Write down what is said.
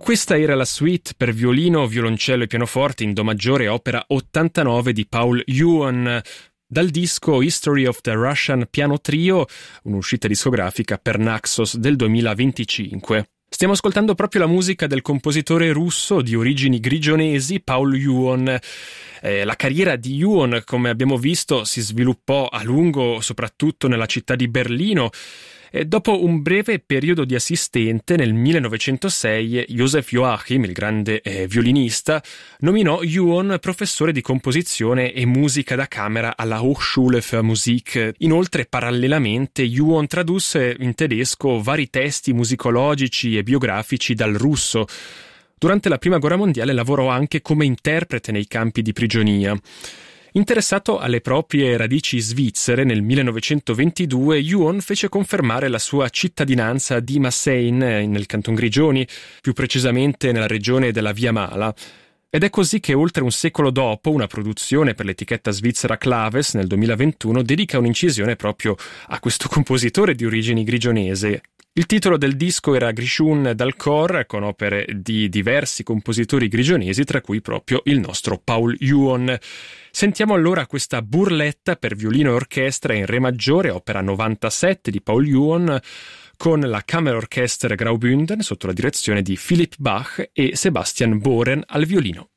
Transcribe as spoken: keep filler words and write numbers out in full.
Questa era la suite per violino, violoncello e pianoforte in do maggiore, opera ottantanove di Paul Yuon, dal disco History of the Russian Piano Trio, un'uscita discografica per Naxos del duemilaventicinque. Stiamo ascoltando proprio la musica del compositore russo di origini grigionesi Paul Yuon. Eh, la carriera di Yuon, come abbiamo visto, si sviluppò a lungo soprattutto nella città di Berlino. E dopo un breve periodo di assistente, nel millenovecentosei, Joseph Joachim, il grande eh, violinista, nominò Yuon professore di composizione e musica da camera alla Hochschule für Musik. Inoltre, parallelamente, Yuon tradusse in tedesco vari testi musicologici e biografici dal russo. Durante la Prima Guerra Mondiale lavorò anche come interprete nei campi di prigionia. Interessato alle proprie radici svizzere, nel millenovecentoventidue Yuon fece confermare la sua cittadinanza di Massein, nel Canton Grigioni, più precisamente nella regione della Via Mala. Ed è così che oltre un secolo dopo una produzione per l'etichetta svizzera Claves nel duemilaventuno dedica un'incisione proprio a questo compositore di origini grigionese. Il titolo del disco era Grishun dal Cor, con opere di diversi compositori grigionesi, tra cui proprio il nostro Paul Yuon. Sentiamo allora questa burletta per violino e orchestra in re maggiore, opera novantasette di Paul Yuon, con la Kammerorchester Graubünden sotto la direzione di Philipp Bach e Sebastian Bohren al violino.